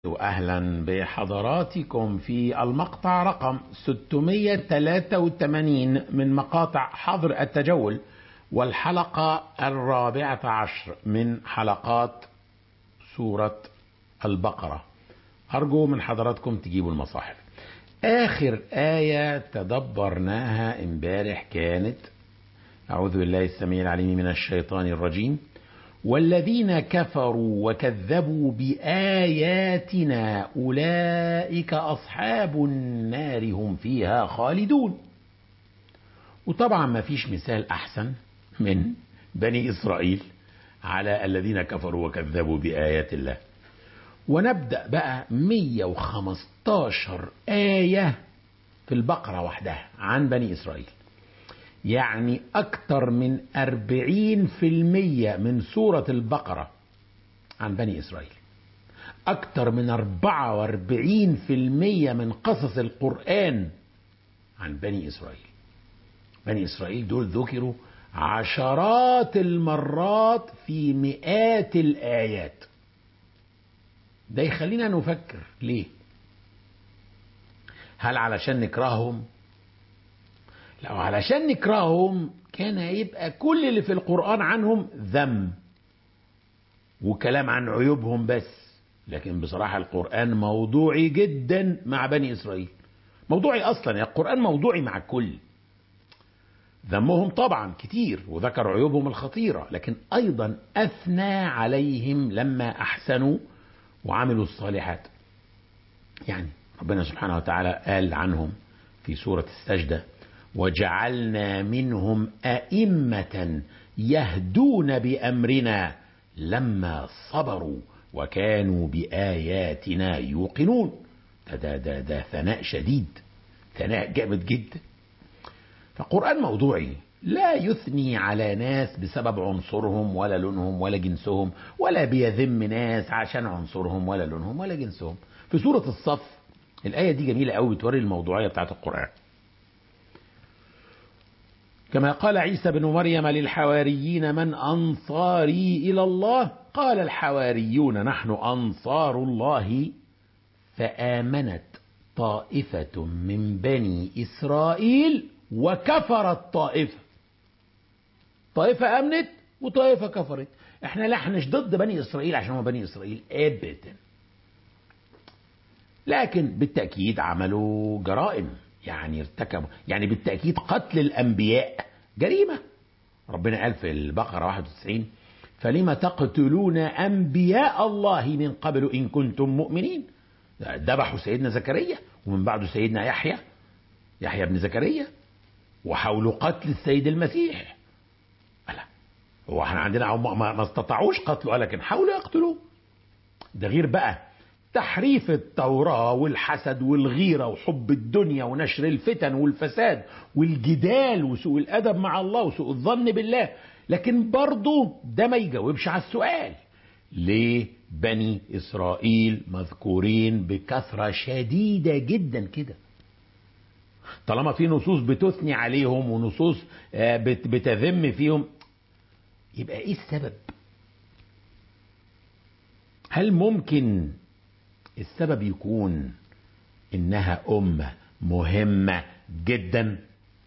أهلا بحضراتكم في المقطع رقم 683 من مقاطع حظر التجول، والحلقة 14 من حلقات سورة البقرة. أرجو من حضراتكم تجيبوا المصاحف. آخر آية تدبرناها امبارح كانت: أعوذ بالله السميع العليم من الشيطان الرجيم: والذين كفروا وكذبوا بآياتنا أولئك أصحاب النار هم فيها خالدون. وطبعا ما فيش مثال أحسن من بني إسرائيل على الذين كفروا وكذبوا بآيات الله. ونبدأ بقى 115 آية في البقرة وحدها عن بني إسرائيل، يعني أكثر من 40% من سورة البقرة عن بني إسرائيل، أكثر من 44% من قصص القرآن عن بني إسرائيل. بني إسرائيل دول ذكروا عشرات المرات في مئات الآيات. ده يخلينا نفكر ليه؟ هل علشان نكرههم؟ لو علشان نكرههم كان يبقى كل اللي في القرآن عنهم ذم وكلام عن عيوبهم بس. لكن بصراحة القرآن موضوعي جدا مع بني إسرائيل، موضوعي أصلا، القرآن موضوعي مع الكل. ذمهم طبعا كتير وذكر عيوبهم الخطيرة، لكن أيضا أثنى عليهم لما أحسنوا وعملوا الصالحات. يعني ربنا سبحانه وتعالى قال عنهم في سورة السجدة: وجعلنا منهم أئمة يهدون بأمرنا لما صبروا وكانوا بآياتنا يوقنون. ده ثناء شديد، ثناء جامد جدا. فالقرآن موضوعي، لا يثني على ناس بسبب عنصرهم ولا لونهم ولا جنسهم، ولا بيذم ناس عشان عنصرهم ولا لونهم ولا جنسهم. في سورة الصف الآية دي جميلة قوي، بتوري الموضوعية بتاعت القرآن. كما قال عيسى بن مريم للحواريين: من أنصاري إلى الله؟ قال الحواريون: نحن أنصار الله. فآمنت طائفة من بني إسرائيل وكفرت طائفة. طائفة آمنت وطائفة كفرت. احنا مش ضد بني إسرائيل عشان هم بني إسرائيل أبدا، لكن بالتأكيد عملوا جرائم، يعني ارتكبوا، يعني بالتأكيد قتل الأنبياء جريمة. ربنا قال في البقرة 91: فلما تقتلون أنبياء الله من قبل إن كنتم مؤمنين. ذبحوا سيدنا زكريا ومن بعده سيدنا يحيى بن زكريا، وحاولوا قتل السيد المسيح. ألا هو احنا عندنا ما استطاعوش قتله، لكن حاولوا يقتلوه. ده غير بقى تحريف التوراة والحسد والغيرة وحب الدنيا ونشر الفتن والفساد والجدال وسوء الأدب مع الله وسوء الظن بالله. لكن برضو ده ما يجاوبش على السؤال: ليه بني إسرائيل مذكورين بكثرة شديدة جدا كده؟ طالما في نصوص بتثني عليهم ونصوص بتذم فيهم، يبقى ايه السبب؟ هل ممكن السبب يكون إنها أمة مهمة جدا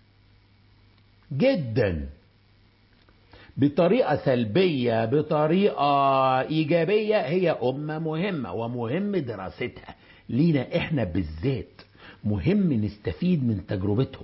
جدا، بطريقة سلبية بطريقة إيجابية؟ هي أمة مهمة ومهم دراستها لينا إحنا بالذات، مهم نستفيد من تجربتهم،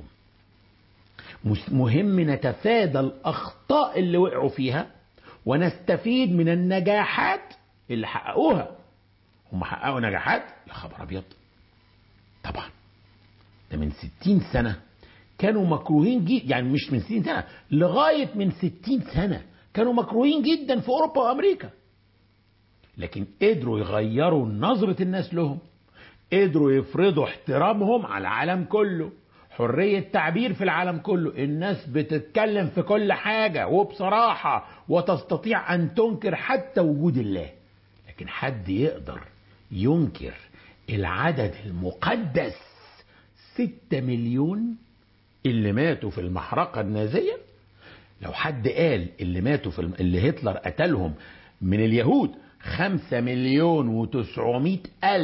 مهم نتفادى الأخطاء اللي وقعوا فيها ونستفيد من النجاحات اللي حققوها. هم حققوا نجاحات، يا خبر أبيض! طبعا ده من 60 سنة كانوا مكروهين جدا، يعني مش من 60 سنة، لغاية من 60 سنة كانوا مكروهين جدا في أوروبا وأمريكا. لكن قدروا يغيروا نظرة الناس لهم، قدروا يفرضوا احترامهم على العالم كله، حرية تعبير في العالم كله. الناس بتتكلم في كل حاجة وبصراحة، وتستطيع أن تنكر حتى وجود الله. لكن حد يقدر ينكر العدد المقدس 6 مليون اللي ماتوا في المحرقة النازية؟ لو حد قال اللي ماتوا اللي هتلر قتلهم من اليهود 5 مليون و900 ألف